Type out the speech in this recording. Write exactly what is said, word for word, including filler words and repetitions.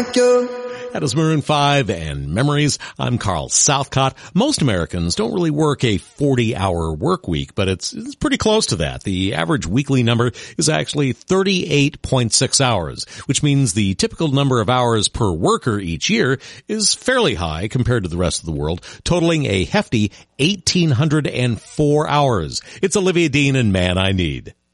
That is Maroon five and Memories. I'm Carl Southcott. Most Americans don't really work a forty-hour work week, but it's, it's pretty close to that. The average weekly number is actually thirty-eight point six hours, which means the typical number of hours per worker each year is fairly high compared to the rest of the world, totaling a hefty one thousand eight hundred four hours. It's Olivia Dean and Man I Need.